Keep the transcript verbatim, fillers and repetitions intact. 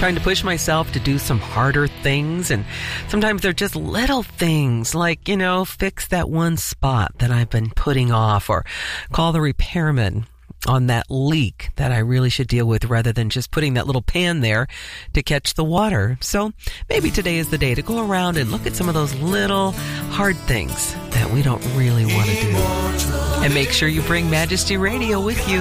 trying to push myself to do some harder things. And sometimes they're just little things like, you know, fix that one spot that I've been putting off, or call the repairman on that leak that I really should deal with, rather than just putting that little pan there to catch the water. So maybe today is the day to go around and look at some of those little hard things that we don't really want to do. And make sure you bring Majesty Radio with you.